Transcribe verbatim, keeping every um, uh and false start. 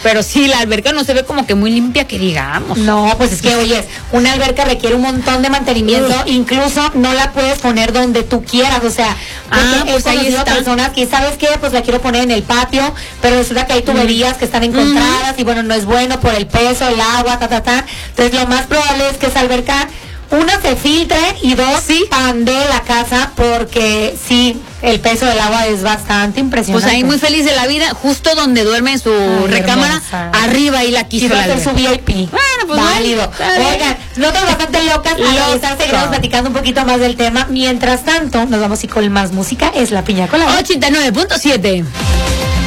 pero sí, la alberca no se ve como que muy limpia, que digamos. No, pues es que, oye, una alberca requiere un montón de mantenimiento, uh. incluso no la puedes poner donde tú quieras, o sea, ah, pues he conocido personas que, ¿sabes qué? Pues la quiero poner en el patio, pero resulta que hay tuberías mm. que están encontradas uh-huh. y bueno, no es bueno por el peso, el agua, ta, ta, ta. Entonces lo más probable es que esa alberca, una, se filtre y dos, sí, pandee la casa, porque sí, el peso del agua es bastante impresionante. Pues ahí muy feliz de la vida, justo donde duerme en su Ay, recámara, hermosa. Arriba ahí la quiso la su V I P. Bueno, pues válido. Bueno, Oigan, nosotros bastante locas, a estar seguimos platicando un poquito más del tema. Mientras tanto, nos vamos a ir con más música, es la piña colada. ochenta y nueve punto siete.